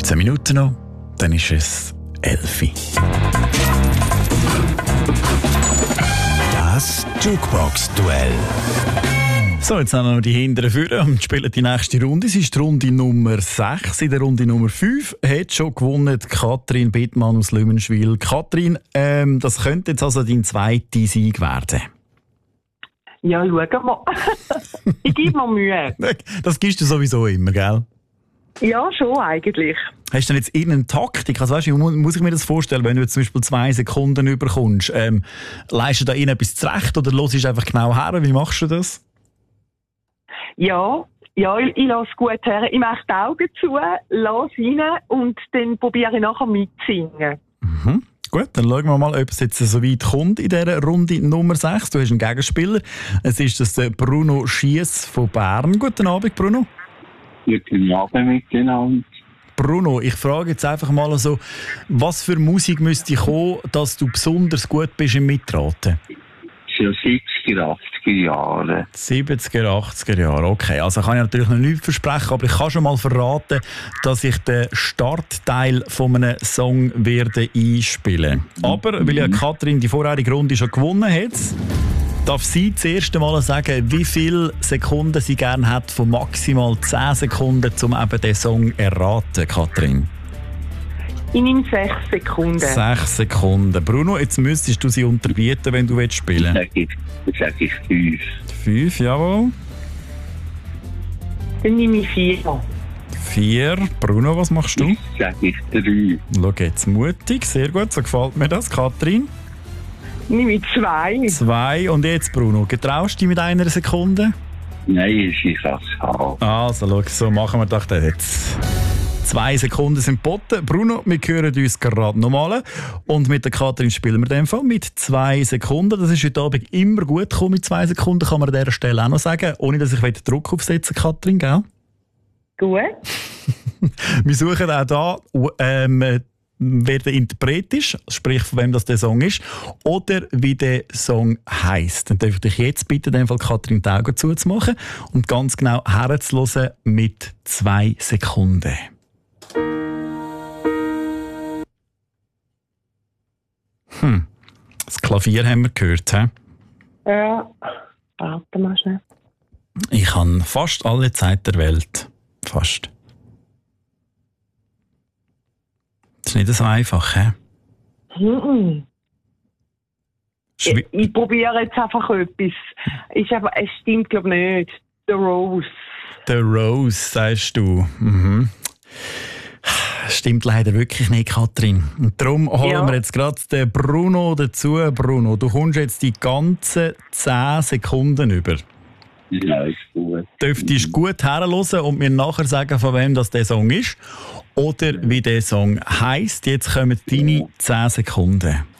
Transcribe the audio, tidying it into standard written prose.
15 Minuten noch, dann ist es 11 Uhr. Das Jukebox-Duell. So, jetzt haben wir noch die hinteren Führer und spielen die nächste Runde. Es ist die Runde Nummer 6. In der Runde Nummer 5 hat schon gewonnen Katrin Bittmann aus Lümenschwil. Katrin, das könnte jetzt also dein zweiter Sieg werden. Ja, schauen wir mal. Ich gebe mir Mühe. Das gibst du sowieso immer, gell? Ja, schon eigentlich. Hast du denn jetzt irgendeine Taktik? Also weißt du, wie muss ich mir das vorstellen, wenn du jetzt zum Beispiel 2 Sekunden überkommst? Leistest du da etwas zurecht oder hörst du einfach genau her? Wie machst du das? Ja, ich lasse gut her. Ich mache die Augen zu, lasse rein und dann probiere ich nachher mitzusingen. Mhm. Gut, dann schauen wir mal, ob es jetzt so weit kommt in dieser Runde Nummer 6. Du hast einen Gegenspieler. Es ist das Bruno Schiess von Bern. Guten Abend, Bruno. Guten Abend miteinander. Bruno, ich frage jetzt einfach mal so, was für Musik müsste kommen, dass du besonders gut bist im Mitraten? Schon 70er, 80er Jahre. 70er, 80er Jahre, okay. Also kann ich natürlich noch nichts versprechen, aber ich kann schon mal verraten, dass ich den Startteil von einem Song werde einspielen. Aber, weil ja Katrin die vorherige Runde schon gewonnen hat, darf sie das erste Mal sagen, wie viele Sekunden sie gerne hat, von maximal 10 Sekunden, um eben den Song zu erraten, Katrin. Ich nehme 6 Sekunden. 6 Sekunden. Bruno, jetzt müsstest du sie unterbieten, wenn du spielen willst. Das sage ich 5. 5, jawohl. Dann nehme ich 4. 4. Bruno, was machst du? Das sage ich 3. Schau jetzt, mutig, sehr gut, so gefällt mir das. Katrin? Nehme ich 2. 2. Und jetzt, Bruno, getraust du dich mit 1 Sekunde? Nein, ich kann es haben. Also, schau, so machen wir doch das jetzt. 2 Sekunden sind geboten. Bruno, wir hören uns gerade nochmal. Und mit der Katrin spielen wir in dem Fall mit 2 Sekunden. Das ist heute Abend immer gut gekommen mit 2 Sekunden, kann man an dieser Stelle auch noch sagen. Ohne, dass ich Druck aufsetzen will, Katrin, gell? Gut. Wir suchen auch hier, wer der Interpret ist, sprich von wem das der Song ist, oder wie der Song heisst. Dann darf ich dich jetzt bitten, in dem Fall Katrin die Augen zuzumachen und ganz genau herzuhören mit 2 Sekunden. Das Klavier haben wir gehört, he? Ja, warte mal schnell. Ich habe fast alle Zeit der Welt. Fast. Das ist nicht so einfach, he? Ich probiere jetzt einfach etwas. Es stimmt, glaube ich, nicht. The Rose. The Rose, sagst du. Mhm. Stimmt leider wirklich nicht, Katrin. Und darum holen wir jetzt gerade den Bruno dazu. Bruno, du kommst jetzt die ganzen 10 Sekunden über. Ja, ist gut. Dürftest gut herhören und mir nachher sagen, von wem das der Song ist oder wie der Song heisst. Jetzt kommen deine 10 Sekunden.